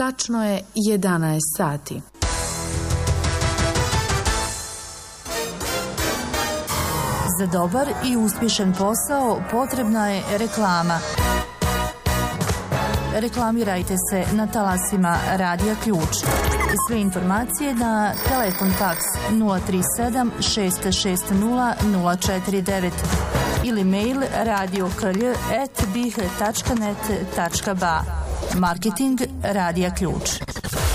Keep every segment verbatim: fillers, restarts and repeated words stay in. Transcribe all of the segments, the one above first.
Tačno je jedanaest sati. Za dobar i uspješan posao potrebna je reklama. Reklamirajte se na talasima Radija Ključ. Sve informacije na telefon faks nula tri sedam šest šest nula nula četiri devet ili mail radioklj at bih tačka net tačka ba. Marketing Radija Ključ.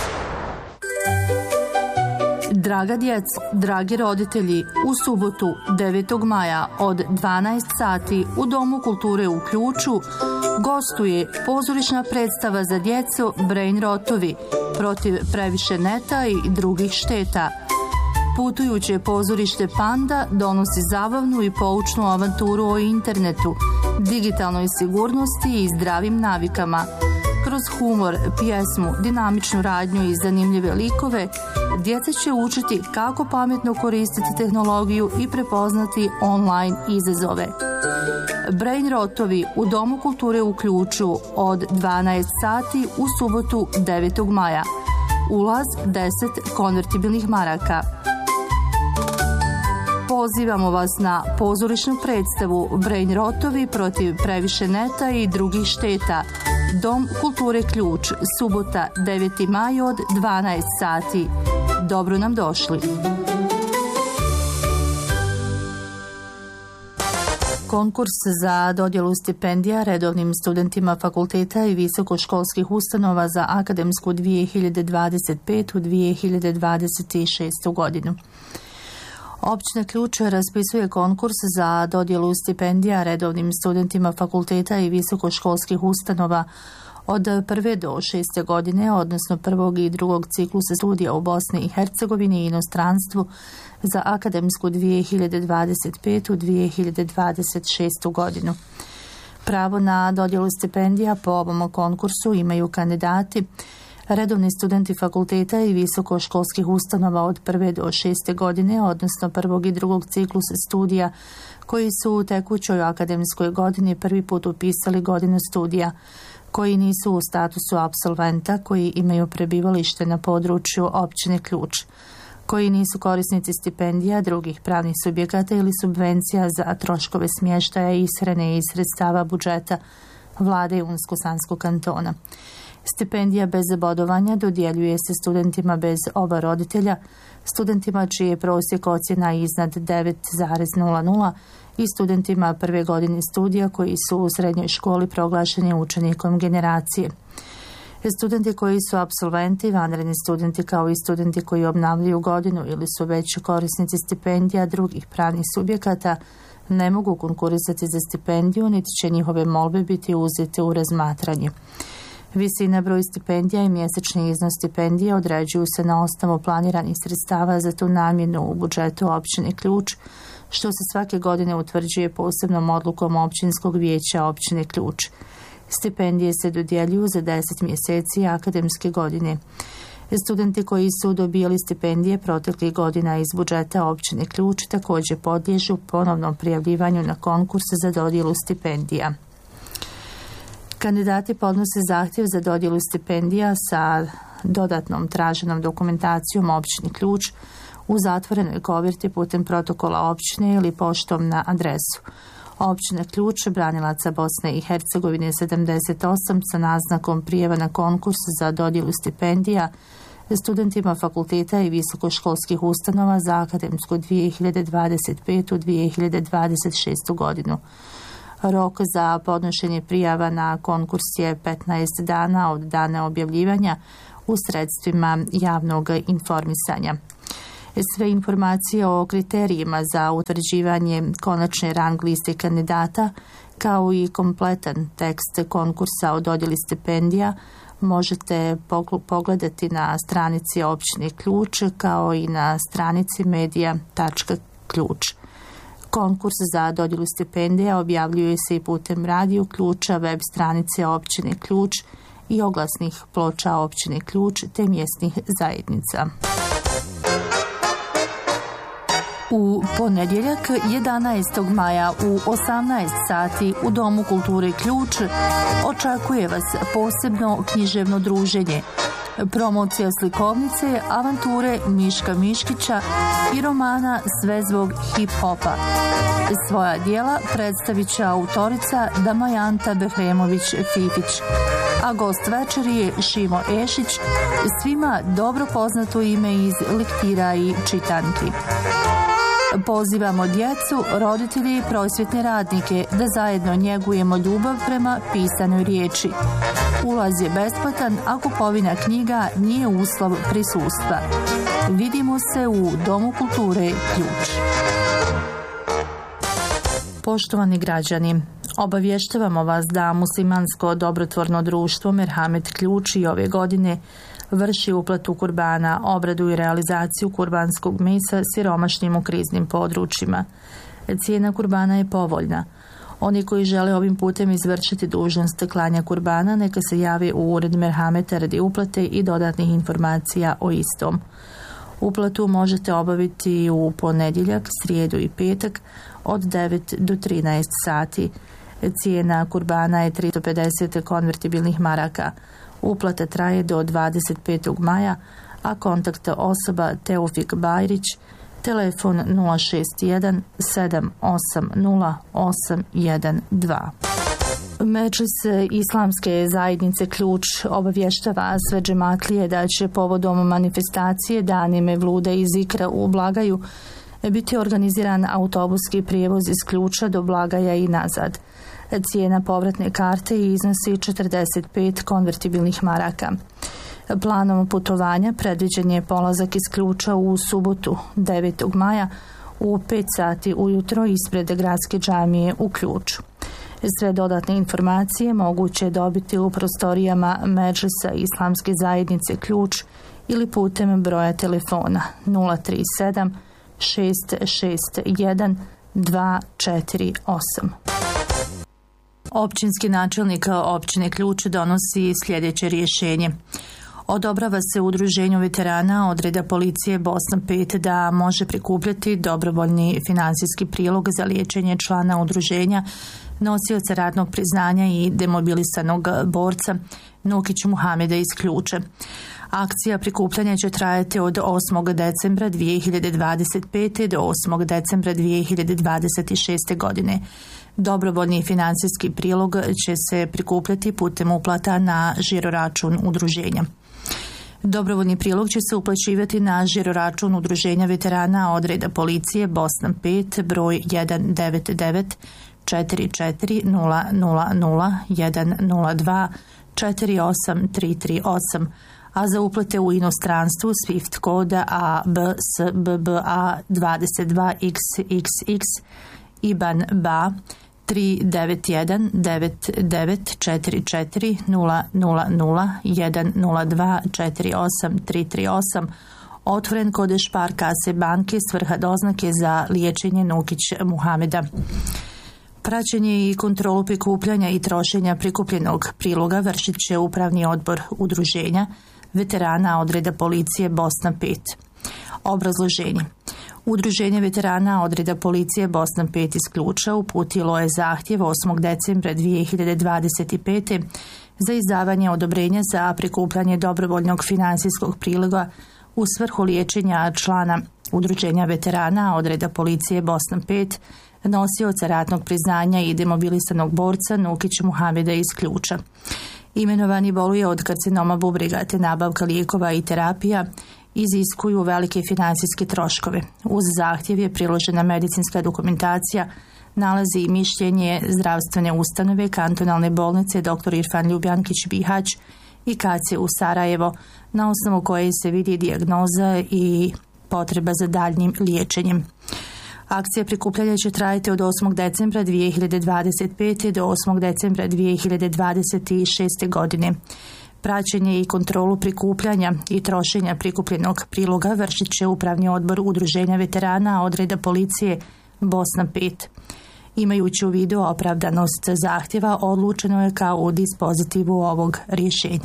Draga djec, dragi roditelji, u subotu devetog maja od dvanaest sati u Domu kulture u Ključu gostuje pozorišna predstava za djecu Brain Rotovi protiv previše neta i drugih šteta. Putujuće pozorište Panda donosi zabavnu i poučnu avanturu o internetu, digitalnoj sigurnosti i zdravim navikama. Kroz humor, pjesmu, dinamičnu radnju i zanimljive likove, djeca će učiti kako pametno koristiti tehnologiju i prepoznati online izazove. Brain Rotovi u Domu kulture u Ključu od dvanaest sati u subotu devetog maja. Ulaz deset konvertibilnih maraka. Pozivamo vas na pozorišnu predstavu Brain Rotovi protiv previše neta i drugih šteta. Dom kulture Ključ, subota deveti maj od dvanaest sati. Dobro nam došli. Konkurs za dodjelu stipendija redovnim studentima fakulteta i visokoškolskih ustanova za akademsku dvije hiljade dvadeset petu do dvije hiljade dvadeset šestu godinu. Općina Ključ raspisuje konkurs za dodjelu stipendija redovnim studentima fakulteta i visokoškolskih ustanova od prve do šeste godine, odnosno prvog i drugog ciklusa studija u Bosni i Hercegovini i inostranstvu za akademsku dvije hiljade dvadeset petu do dvije hiljade dvadeset šestu godinu. Pravo na dodjelu stipendija po ovom konkursu imaju kandidati redovni studenti fakulteta i visokoškolskih ustanova od prve do šeste godine, odnosno prvog i drugog ciklusa studija, koji su u tekućoj akademskoj godini prvi put upisali godinu studija, koji nisu u statusu apsolventa, koji imaju prebivalište na području općine Ključ, koji nisu korisnici stipendija drugih pravnih subjekata ili subvencija za troškove smještaja i ishrane iz sredstava budžeta vlade Unsko-Sanskog kantona. Stipendija bez bodovanja dodjeljuje se studentima bez oba roditelja, studentima čiji je prosjek ocjena iznad devet zarez nula nula i studentima prve godine studija koji su u srednjoj školi proglašeni učenikom generacije. Studenti koji su apsolventi, vanredni studenti kao i studenti koji obnavljaju godinu ili su već korisnici stipendija drugih pravnih subjekata ne mogu konkurisati za stipendiju, niti će njihove molbe biti uzete u razmatranje. Visina, broj stipendija i mjesečni iznos stipendije određuju se na osnovu planiranih sredstava za tu namjenu u budžetu općine Ključ, što se svake godine utvrđuje posebnom odlukom općinskog vijeća općine Ključ. Stipendije se dodjeljuju za deset mjeseci akademske godine. Studenti koji su dobijali stipendije proteklih godina iz budžeta općine Ključ također podliježu ponovnom prijavljivanju na konkurs za dodjelu stipendija. Kandidati podnose zahtjev za dodjelu stipendija sa dodatnom traženom dokumentacijom općine Ključ u zatvorenoj koverti putem protokola općine ili poštom na adresu Općina Ključ, Branilaca Bosne i Hercegovine sedamdeset osam sa naznakom prijava na konkurs za dodjelu stipendija studentima fakulteta i visokoškolskih ustanova za akademsku dvije hiljade dvadeset petu do dvije hiljade dvadeset šestu godinu. Rok za podnošenje prijava na konkurs je petnaest dana od dana objavljivanja u sredstvima javnog informisanja. Sve informacije o kriterijima za utvrđivanje konačne rang liste kandidata, kao i kompletan tekst konkursa o dodjeli stipendija, možete pogledati na stranici općine Ključ, kao i na stranici medija tačka ključ. Konkurs za dodjelu stipendija objavljuje se i putem Radio Ključa, web stranice općine Ključ i oglasnih ploča općine Ključ te mjesnih zajednica. U ponedjeljak jedanaestog maja u osamnaest sati u Domu kulture Ključ očekuje vas posebno književno druženje Promocija slikovnice, avanture Miška Miškića i romana Sve zbog hip-hopa. Svoja dijela predstavit će autorica Damajanta Behremović-Fifić, a gost večeri je Šimo Ešić, svima dobro poznato ime iz lektira i čitanki. Pozivamo djecu, roditelji i prosvjetne radnike da zajedno njegujemo ljubav prema pisanoj riječi. Ulaz je besplatan, a kupovina knjiga nije uslov prisustva. Vidimo se u Domu kulture Ključ. Poštovani građani, obavještavamo vas da muslimansko dobrotvorno društvo Merhamet Ključ i ove godine vrši uplatu kurbana, obradu i realizaciju kurbanskog mesa siromašnim u kriznim područjima. Cijena kurbana je povoljna. Oni koji žele ovim putem izvršiti dužnost klanja kurbana neka se jave u ured Merhameta radi uplate i dodatnih informacija o istom. Uplatu možete obaviti u ponedjeljak, srijedu i petak od devet do trinaest sati. Cijena kurbana je tristo pedeset konvertibilnih maraka. Uplata traje do dvadeset petog maja, a kontakt osoba Teofik Bajrić, telefon nula šest jedan sedam osam nula osam jedan dva. Medžlis Islamske zajednice Ključ obavještava sve džematlije da će povodom manifestacije Dani Mevluda i Zikra u Blagaju biti organiziran autobuski prijevoz iz Ključa do Blagaja i nazad. Cijena povratne karte iznosi četrdeset pet konvertibilnih maraka. Planom putovanja predviđen je polazak iz Ključa u subotu devetog maja u pet sati ujutro ispred gradske džamije u Ključu. Sve dodatne informacije moguće je dobiti u prostorijama Medžlisa Islamske zajednice Ključ ili putem broja telefona nula tri sedam šest šest jedan dva četiri osam. Općinski načelnik općine Ključ donosi sljedeće rješenje. Odobrava se udruženju veterana odreda policije Bosna pet da može prikupljati dobrovoljni financijski prilog za liječenje člana udruženja, nosioca radnog priznanja i demobilisanog borca Nukić Muhameda iz Ključa. Akcija prikupljanja će trajati od osmog decembra dvije hiljade dvadeset pete do osmog decembra dvije hiljade dvadeset šeste. godine. Dobrovoljni financijski prilog će se prikupljati putem uplata na žiroračun udruženja. Dobrovoljni prilog će se uplaćivati na žiroračun udruženja veterana odreda policije Bosna pet broj jedan devet devet četiri četiri nula nula nula jedan nula dva četiri osam tri tri osam, a za uplate u inostranstvu Swift koda A B S B B A dvadeset dva X X X I B A N B A tri devet jedan devet devet četiri četiri nula nula nula jedan nula dva četiri osam tri tri osam, otvoren kod špar kase banke svrha doznake za liječenje Nukić Muhameda. Praćenje i kontrolu prikupljanja i trošenja prikupljenog priloga vršit će upravni odbor udruženja veterana odreda policije Bosna pet. Obrazloženje. Udruženje veterana odreda policije Bosna pet iz Ključa uputilo je zahtjev osmog decembra dvije hiljade dvadeset pete. za izdavanje odobrenja za prikupljanje dobrovoljnog financijskog priloga u svrhu liječenja člana udruženja veterana odreda policije Bosna pet, nosioca ratnog priznanja i demobilisanog borca Nukić Muhameda iz Ključa. Imenovani boluje od karcinoma bubrega te nabavka lijekova i terapija iziskuju velike financijske troškove. Uz zahtjev je priložena medicinska dokumentacija, nalazi i mišljenje zdravstvene ustanove kantonalne bolnice dr. Irfan Ljubljankić Bihać i K C u Sarajevo, na osnovu koje se vidi dijagnoza i potreba za daljnjim liječenjem. Akcija prikupljanja će trajati od osmog decembra dvije hiljade dvadeset pete. do osmog decembra dvije hiljade dvadeset šeste. godine. Praćenje i kontrolu prikupljanja i trošenja prikupljenog priloga vršit će upravni odbor udruženja veterana odreda policije Bosna pet. Imajući u vidu opravdanost zahtjeva, odlučeno je kao u dispozitivu ovog rješenja.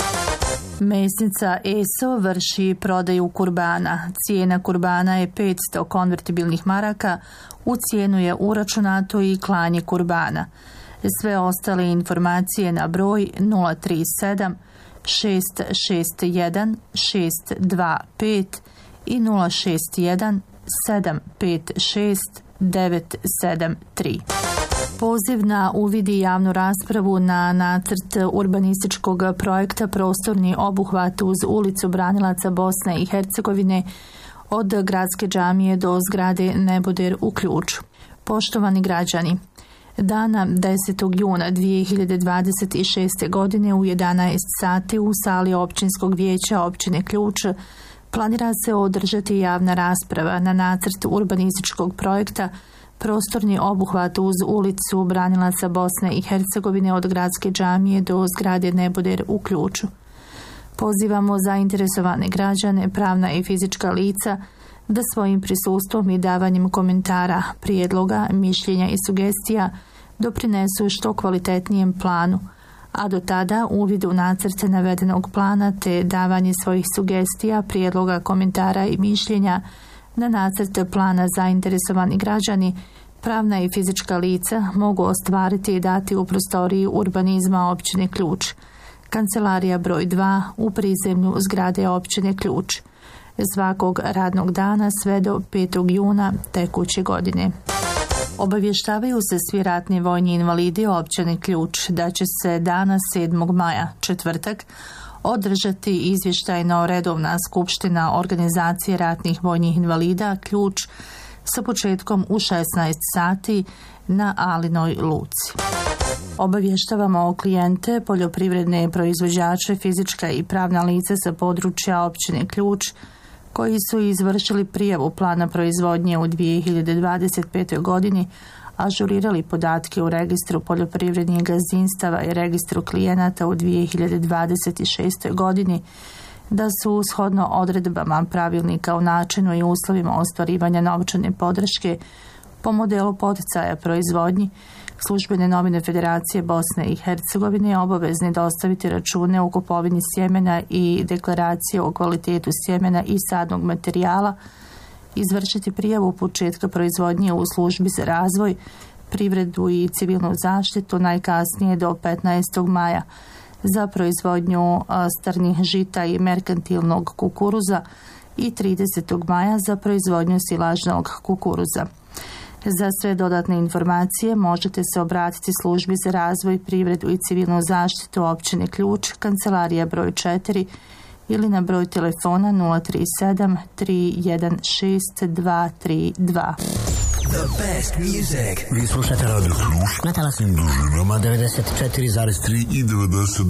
Mesnica E S O vrši prodaju kurbana. Cijena kurbana je petsto konvertibilnih maraka, u cijenu je uračunato i klanje kurbana. Sve ostale informacije na broj nula tri sedam šest šest jedan šest dva pet i nula šest jedan sedam pet šest devet sedam tri. Poziv na uvid i javnu raspravu na nacrt urbanističkog projekta Prostorni obuhvat uz ulicu Branilaca Bosne i Hercegovine od gradske džamije do zgrade Neboder u Ključu. Poštovani građani, dana desetog juna dvije hiljade dvadeset šeste. godine u jedanaest sati u sali općinskog vijeća općine Ključ planira se održati javna rasprava na nacrt urbanističkog projekta Prostorni obuhvat uz ulicu Branilaca Bosne i Hercegovine od gradske džamije do zgrade Neboder u Ključu. Pozivamo zainteresovane građane, pravna i fizička lica da svojim prisustvom i davanjem komentara, prijedloga, mišljenja i sugestija doprinesu što kvalitetnijem planu, a do tada uvid u nacrte navedenog plana te davanje svojih sugestija, prijedloga, komentara i mišljenja na nacrte plana zainteresovani građani, pravna i fizička lica mogu ostvariti i dati u prostoriji urbanizma općine Ključ, kancelarija broj dva u prizemlju zgrade općine Ključ, svakog radnog dana sve do petog juna tekuće godine. Obavještavaju se svi ratni vojni invalidi općine Ključ da će se dana sedmog maja, četvrtak, održati izvještajno redovna skupština organizacije ratnih vojnih invalida Ključ sa početkom u šesnaest sati na Alinoj luci. Obavještavamo klijente, poljoprivredne proizvođače, fizička i pravna lica sa područja općine Ključ koji su izvršili prijavu plana proizvodnje u dvije hiljade dvadeset petoj. godini, ažurirali podatke u registru poljoprivrednih gazdinstava i registru klijenata u dvije hiljade dvadeset šestoj. godini, da su shodno odredbama pravilnika o načinu i uslovima ostvarivanja novčane podrške po modelu poticaja proizvodnji, službene novine Federacije Bosne i Hercegovine obavezni dostaviti račune o kupovini sjemena i deklaracije o kvalitetu sjemena i sadnog materijala, izvršiti prijavu početka proizvodnje u službi za razvoj, privredu i civilnu zaštitu najkasnije do petnaestog maja za proizvodnju strnih žita i merkantilnog kukuruza i tridesetog maja za proizvodnju silažnog kukuruza. Za sve dodatne informacije možete se obratiti službi za razvoj, privredu i civilnu zaštitu općine Ključ, kancelarija broj četiri ili na broj telefona nula tri sedam tri jedan šest dva tri dva. The best music. Vi slušate Radio Ključ na talasnim dužinama devedeset četiri zarez tri i devedeset